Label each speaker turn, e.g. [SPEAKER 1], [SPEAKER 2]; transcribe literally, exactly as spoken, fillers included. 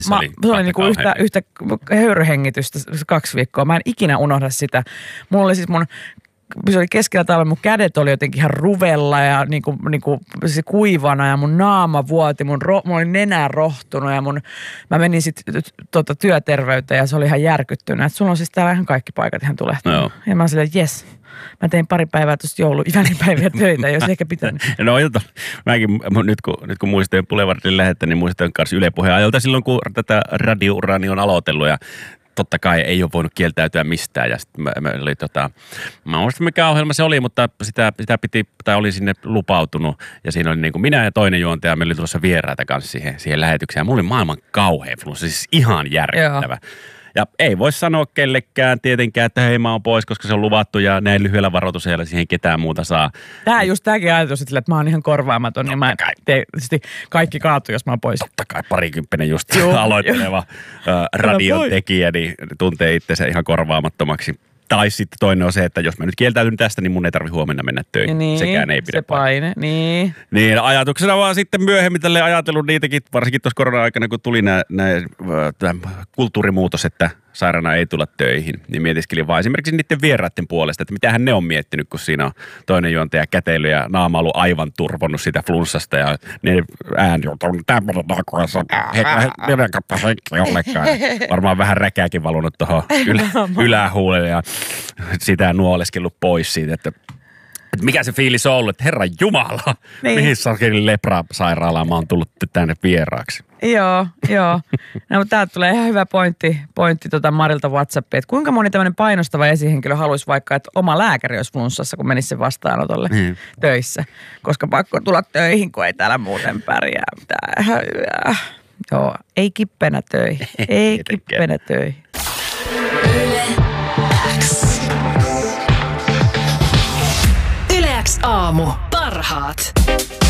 [SPEAKER 1] Se
[SPEAKER 2] Mä,
[SPEAKER 1] oli,
[SPEAKER 2] se oli niinku yhtä, yhtä höyryhengitystä kaksi viikkoa. Mä en ikinä unohda sitä. Mulla oli siis mun, se oli keskellä talvella, mun kädet oli jotenkin ihan ruvella ja niinku, niinku se kuivana ja mun naama vuoti, mun, ro, mun oli nenä rohtunut ja mun, mä menin sitten tota, työterveyteen ja se oli ihan järkyttynyt. Että sulla on siis täällä ihan kaikki paikat ihan tulehtunut. No. Ja mä olin silleen, jes. Mä tein pari päivää tuosta jouluvälipäiviä töitä, jos ehkä pitänyt.
[SPEAKER 1] No ilta. Mäkin nyt kun, nyt kun muistan Boulevardin lähettä, niin muistan kanssa Yle Puheen ajalta silloin, kun tätä radiourani on aloitellut ja totta kai ei ole voinut kieltäytyä mistään. Ja sitten mä, mä, oli, tota, mä muistan mikä ohjelma se oli, mutta sitä, sitä piti, tai oli sinne lupautunut. Ja siinä oli niin kuin minä ja toinen juontaja, meillä oli tulossa vieraita kanssa siihen, siihen lähetykseen. Ja mulla oli maailman kauhea flunssa, siis ihan järkyttävä. Joo. Ja ei voi sanoa kellekään tietenkään, että hei mä oon pois, koska se on luvattu ja näin lyhyellä varoitusajalla siihen ketään muuta saa.
[SPEAKER 2] Tää just tääkin ajatus, että mä oon ihan korvaamaton ja mä te, kaikki kaatuu, jos mä oon pois.
[SPEAKER 1] Totta kai parikymppinen just aloitteleva radiotekijä, niin tuntee itsensä ihan korvaamattomaksi. Tai sitten toinen on se, että jos mä nyt kieltäydyn tästä, niin mun ei tarvitse huomenna mennä töihin.
[SPEAKER 2] Niin,
[SPEAKER 1] sekään ei pidä
[SPEAKER 2] se paine, niin.
[SPEAKER 1] Niin, ajatuksena vaan sitten myöhemmin tälleen ajatellut niitäkin, varsinkin tuossa korona-aikana, kun tuli nämä kulttuurimuutos, että sairaana ei tulla töihin, niin mietiskelin vaan esimerkiksi niiden vieraiden puolesta, että mitähän ne on miettinyt, kun siinä on toinen juontaja käteily ja naama ollut aivan turvonnut sitä flunssasta ja ne ääni on tämmöinen nakuessa, henkka henkki ollenkaan. Varmaan vähän räkääkin valunut tuohon ylä, ylähuulelle ja sitä nuoleskellut pois siitä, että että mikä se fiilis on ollut, että herran jumala, niin. Mihin sarkeli leprasairaalaan mä oon tullut tänne vieraaksi.
[SPEAKER 2] Joo, joo. No, mutta täältä tulee ihan hyvä pointti, pointti tota Marilta WhatsAppiin, että kuinka moni tämmöinen painostava esihenkilö haluaisi vaikka, että oma lääkäri olisi flunssassa, kun menisi sen vastaanotolle mm. töissä. Koska pakko tulla töihin, kun ei täällä muuten pärjää mitään. Joo, ei kippenä töihin, ei kippenä töihin.
[SPEAKER 3] Yle X aamu. Parhaat.